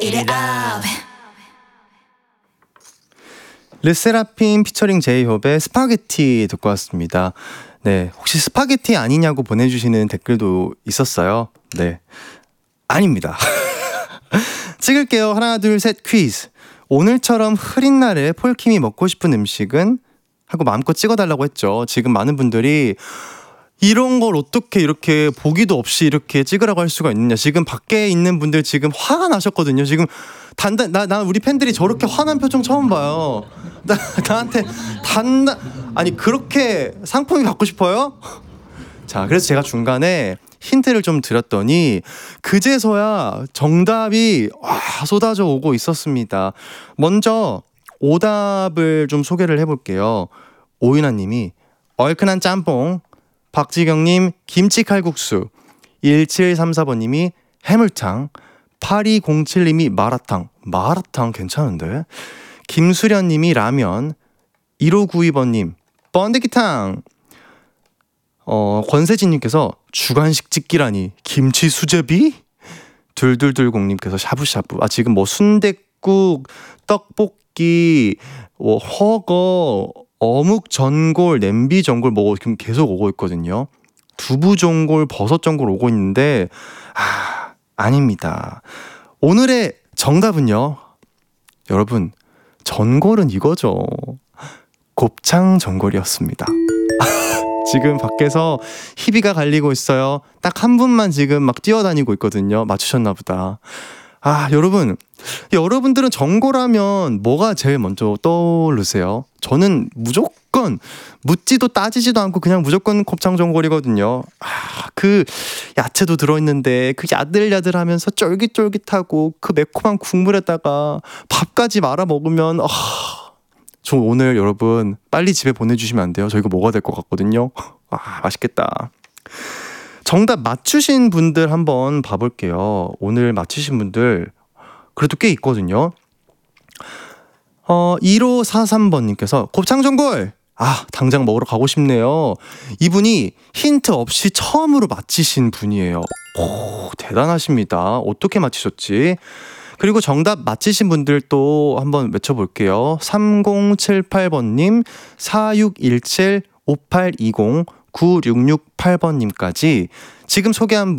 Eat it up. 르세라핌 피처링 제이홉의 스파게티 듣고 왔습니다. 네, 혹시 스파게티 아니냐고 보내주시는 댓글도 있었어요. 네, 아닙니다. 찍을게요. 하나 둘 셋 퀴즈. 오늘처럼 흐린 날에 폴킴이 먹고 싶은 음식은? 하고 마음껏 찍어달라고 했죠. 지금 많은 분들이 이런 걸 어떻게 이렇게 보기도 없이 이렇게 찍으라고 할 수가 있느냐. 지금 밖에 있는 분들 지금 화가 나셨거든요. 지금 나 우리 팬들이 저렇게 화난 표정 처음 봐요. 나한테 아니 그렇게 상품이 받고 싶어요? 자, 그래서 제가 중간에 힌트를 좀 드렸더니 그제서야 정답이 쏟아져 오고 있었습니다. 먼저 오답을 좀 소개를 해볼게요. 오윤아님이 얼큰한 짬뽕, 박지경님 김치칼국수, 1734번님이 해물탕, 8207님이 마라탕 괜찮은데, 김수련님이 라면, 1592번님 번데기탕, 권세진님께서 주간식 찍기라니 김치 수제비? 둘둘둘공님께서 샤브샤브. 지금 뭐 순댓국, 떡볶이, 허거, 어묵 전골, 냄비 전골 뭐 지금 계속 오고 있거든요. 두부 전골, 버섯 전골 오고 있는데 아닙니다. 오늘의 정답은요, 여러분, 전골은 이거죠. 곱창 전골이었습니다. 지금 밖에서 희비가 갈리고 있어요. 딱 한 분만 지금 막 뛰어다니고 있거든요. 맞추셨나 보다. 여러분들은 전골하면 뭐가 제일 먼저 떠오르세요? 저는 무조건 묻지도 따지지도 않고 그냥 무조건 곱창 전골이거든요. 그 야채도 들어있는데 그 야들야들하면서 쫄깃쫄깃하고 그 매콤한 국물에다가 밥까지 말아 먹으면 저 오늘 여러분 빨리 집에 보내주시면 안 돼요? 저 이거 먹어야 될 것 같거든요. 맛있겠다. 정답 맞추신 분들 한번 봐볼게요. 오늘 맞추신 분들 그래도 꽤 있거든요. 1543번님께서 곱창 전골! 당장 먹으러 가고 싶네요. 이분이 힌트 없이 처음으로 맞히신 분이에요. 대단하십니다. 어떻게 맞히셨지? 그리고 정답 맞히신 분들 또 한번 외쳐볼게요. 3078번님, 4617, 5820, 9668번님까지 지금 소개한